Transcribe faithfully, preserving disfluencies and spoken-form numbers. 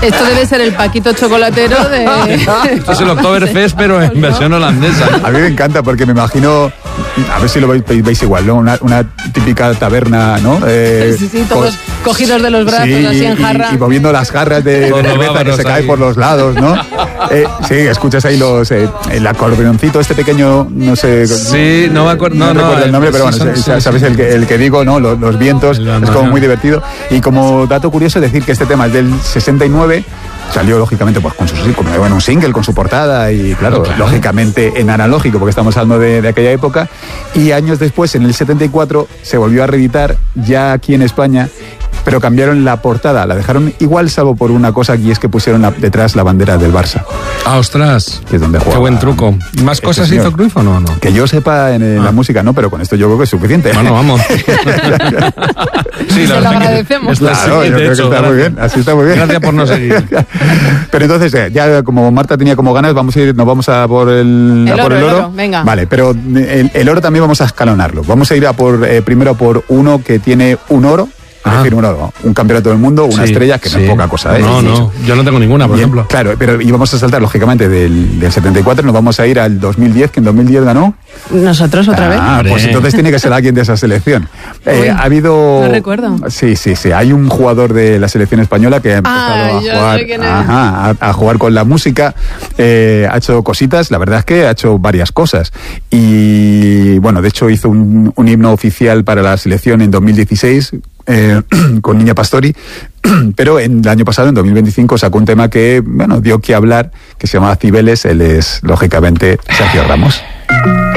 Esto debe ser el Paquito chocolatero de... Esto es el Oktoberfest, pero en versión holandesa. A mí me encanta porque me imagino, a ver si lo veis, veis igual, ¿no? Una, una típica taberna, ¿no? Eh, sí, sí, todos con, cogidos de los brazos, sí, así en jarra. Y, y moviendo las jarras de, de cerveza que se cae por los lados, ¿no? Eh, sí, escuchas ahí los eh, el acordeoncito, este pequeño, no sé... Sí, no me acuerdo, no, no, no recuerdo el nombre, sí, pero bueno, son, sabes sí, el que, el que digo, ¿no? Los, los vientos, es como muy divertido. Y como dato curioso, decir que este tema es del sesenta y nueve, salió lógicamente pues con su como, bueno, un single con su portada y claro, claro, lógicamente en analógico porque estamos hablando de, de aquella época, y años después en el setenta y cuatro se volvió a reeditar ya aquí en España, pero cambiaron la portada, la dejaron igual salvo por una cosa, y es que pusieron la, detrás la bandera del Barça. Ah, ostras, que es donde juega. Qué buen truco. ¿Más este cosas señor. hizo Cruyff o no? no? Que yo sepa en, en ah. la música no, pero con esto yo creo que es suficiente. Bueno, vamos. Sí, se lo agradecemos. Claro, yo creo hecho, que está muy bien, así está muy bien. Gracias por no seguir. Pero entonces, ya como Marta tenía como ganas, vamos a ir, nos vamos a por el, el, a por oro, el oro. el oro. Venga. Vale, pero el, el oro también vamos a escalonarlo. Vamos a ir a por eh, primero por uno que tiene un oro. Es decir, un, oro, un campeonato del mundo, una sí, estrella, que sí. no es poca cosa. ¿eh? No, no, yo no tengo ninguna, por Bien, ejemplo. Claro, pero íbamos a saltar, lógicamente, del, del setenta y cuatro, nos vamos a ir al dos mil diez, que en dos mil diez ganó. ¿Nosotros otra ah, vez? Ah, pues entonces tiene que ser alguien de esa selección. Eh, Uy, ha habido... No recuerdo. Sí, sí, sí. Hay un jugador de la selección española que ha empezado ah, a, jugar, ajá, a, a jugar con la música, eh, ha hecho cositas, la verdad es que ha hecho varias cosas. Y, bueno, de hecho hizo un, un himno oficial para la selección en dos mil dieciséis, Eh, con Niña Pastori, pero en el año pasado, en dos mil veinticinco, sacó un tema que, bueno, dio que hablar, que se llama Cibeles. Él es, lógicamente, Sergio Ramos.